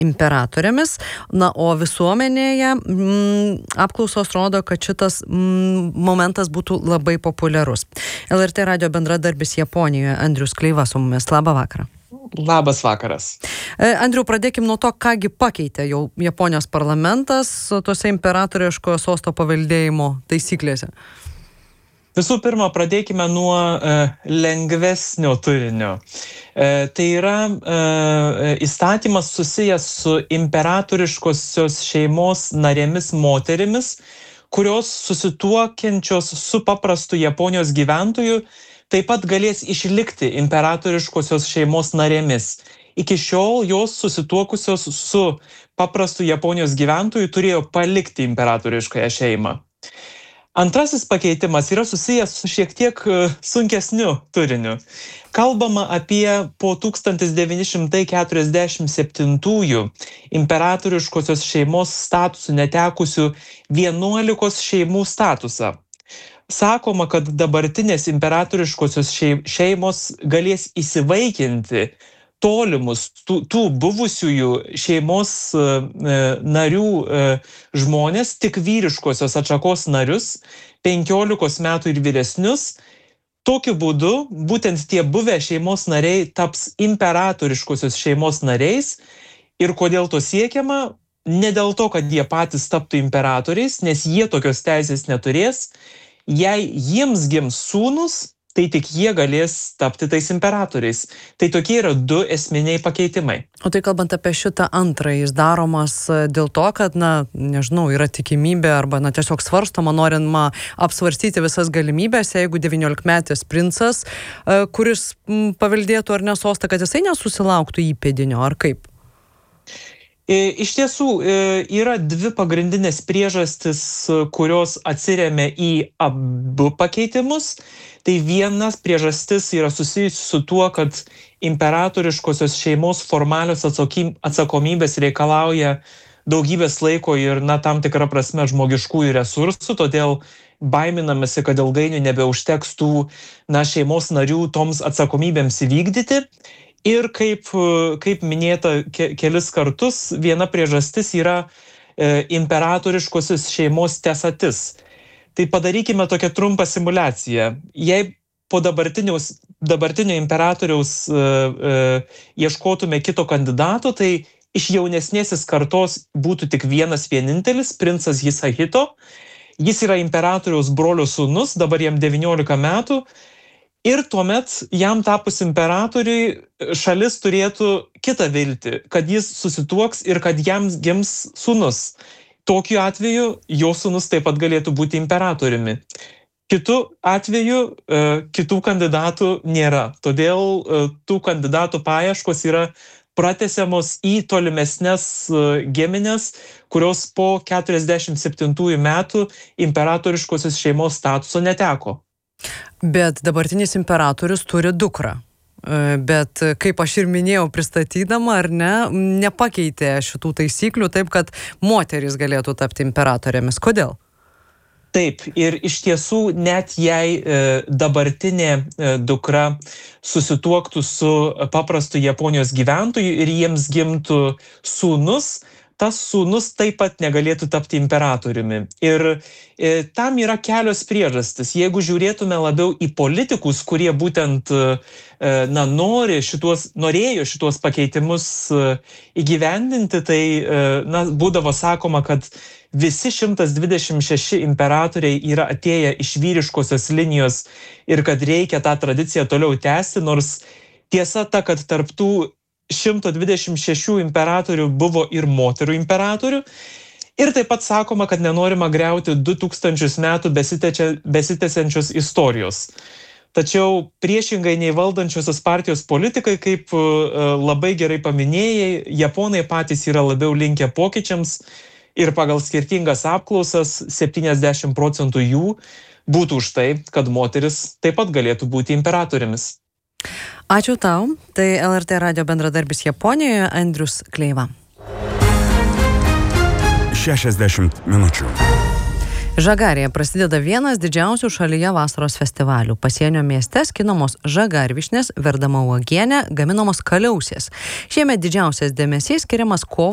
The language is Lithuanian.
imperatorėmis. Na, o visuomenėje apklausos rodo, kad šitas momentas būtų labai populiarus. LRT radijo bendradarbis Japonijoje Andrius Kleiva su mumis. Labą vakarą. Labas vakaras. Andriu, pradėkim nuo to, kągi pakeitė jau Japonijos parlamentas tuose imperatoriškojo sosto paveldėjimo taisyklėse. Visų pirma, pradėkime nuo lengvesnio turinio. Tai yra įstatymas susijęs su imperatoriškosios šeimos narėmis moterimis, kurios susituokiančios su paprastu Japonijos gyventoju taip pat galės išlikti imperatoriškosios šeimos narėmis. Iki šiol jos susituokusios su paprastu Japonijos gyventoju turėjo palikti imperatoriškąją šeimą. Antrasis pakeitimas yra susijęs su šiek tiek sunkesniu turiniu. Kalbama apie po 1947 imperatoriškosios šeimos statusų netekusių 11 šeimų statusą. Sakoma, kad dabartinės imperatoriškosios šeimos galės įsivaikinti tolimus tų buvusiųjų šeimos narių žmonės, tik vyriškosios atšakos narius, 15 metų ir vyresnius. Tokiu būdu būtent tie buvę šeimos nariai taps imperatoriškosios šeimos nariais. Ir kodėl to siekiama? Ne dėl to, kad jie patys taptų imperatoriais, nes jie tokios teisės neturės. Jei jiems gims sūnus, tai tik jie galės tapti tais imperatoriais. Tai tokie yra du esminiai pakeitimai. O tai kalbant apie šitą antrąjį, jis daromas dėl to, kad, yra tikimybė arba tiesiog svarstoma, norima apsvarstyti visas galimybės, jeigu 19-metis princas, kuris paveldėtų ar ne sostą, kad jisai nesusilauktų įpėdinio, ar kaip? Iš tiesų yra dvi pagrindinės priežastis, kurios atsiremia į abu pakeitimus. Tai vienas priežastis yra susijusi su tuo, kad imperatoriškosios šeimos formalios atsakomybės reikalauja daugybės laiko ir tam tikra prasme žmogiškųjų resursų, todėl baiminamasi, kad ilgainiui nebeužteks tų šeimos narių toms atsakomybėms įvykdyti. Ir kaip minėta kelis kartus, viena priežastis yra imperatoriškosios šeimos tesatis. Tai padarykime tokią trumpą simuliaciją. Jei po dabartinio imperatoriaus ieškotume kito kandidato, tai iš jaunesnėsis kartos būtų tik vienintelis, princas Hisahito. Jis yra imperatoriaus brolio sūnus, dabar jam 19 metų. Ir tuomet jam tapus imperatoriui šalis turėtų kitą viltį, kad jis susituoks ir kad jam gims sūnus. Tokiu atveju jo sūnus taip pat galėtų būti imperatoriumi. Kitu atveju kitų kandidatų nėra. Todėl tų kandidatų paieškos yra pratęsiamos į tolimesnes giminės, kurios po 47 metų imperatoriškosios šeimos statuso neteko. Bet dabartinis imperatorius turi dukrą. Bet kaip aš ir minėjau pristatydama, ar ne, nepakeitė šitų taisyklių taip, kad moterys galėtų tapti imperatorėmis. Kodėl? Taip, ir iš tiesų net jei dabartinė dukra susituoktų su paprastu Japonijos gyventoju ir jiems gimtų sūnus, tas sūnus taip pat negalėtų tapti imperatoriumi. Ir tam yra kelios priežastys. Jeigu žiūrėtume labiau į politikus, kurie būtent norėjo šitos pakeitimus įgyvendinti, tai būdavo sakoma, kad visi 126 imperatoriai yra atėję iš vyriškosios linijos ir kad reikia tą tradiciją toliau tęsti, nors tiesa ta, kad tarp tų 126 imperatorių buvo ir moterų imperatorių. Ir taip pat sakoma, kad nenorima griauti 2000 metų besitęsiančios istorijos. Tačiau priešingai nei valdančiosios partijos politikai, kaip labai gerai paminėjai, japonai patys yra labiau linkę pokyčiams ir pagal skirtingas apklausas 70% jų būtų už tai, kad moteris taip pat galėtų būti imperatorėmis. Ačiū tau. Tai LRT radijo bendradarbis Japonijoje Andrius Kleiva. 60 minučių. Žagarėje prasideda vienas didžiausių šalyje vasaros festivalių. Pasienio mieste skinamos žagarvyšnės, verdama uogienė, gaminamos kaliausės. Šiemet didžiausias dėmesys skiriamas kovai